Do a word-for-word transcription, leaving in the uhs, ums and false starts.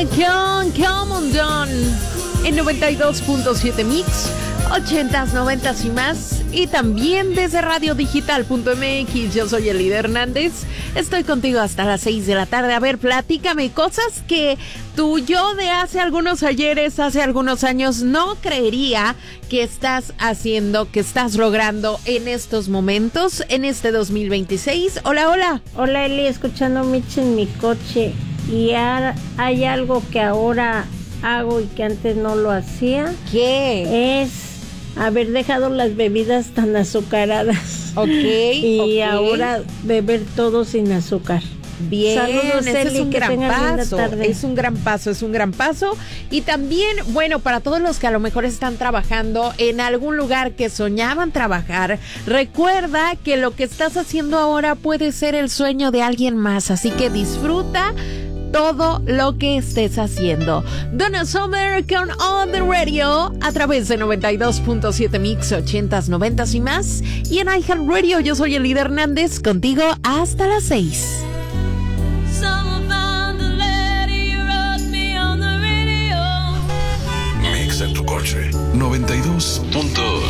Olivia con Come On Down en noventa y dos punto siete Mix, ochentas, noventas y más, y también desde radio digital punto m x. Yo soy Elida Hernández, estoy contigo hasta las seis de la tarde. A ver, platícame cosas que tu yo de hace algunos ayeres, hace algunos años, no creería que estás haciendo, que estás logrando en estos momentos, en este dos mil veintiséis. Hola, hola. Hola, Eli, escuchando Mitch en mi coche. Y ha, hay algo que ahora hago y que antes no lo hacía. ¿Qué? Es haber dejado las bebidas tan azucaradas. Ok. Y okay. ahora beber todo sin azúcar. Bien, saludos, ese Eli, es un que gran paso, tarde. es un gran paso, es un gran paso. Y también, bueno, para todos los que a lo mejor están trabajando en algún lugar que soñaban trabajar, recuerda que lo que estás haciendo ahora puede ser el sueño de alguien más, así que disfruta todo lo que estés haciendo. Donna Summer con On The Radio a través de noventa y dos punto siete Mix, ochentas, noventas y más. Y en iHeartRadio, yo soy Elida Hernández, contigo hasta las seis. Mix en tu coche, noventa y dos punto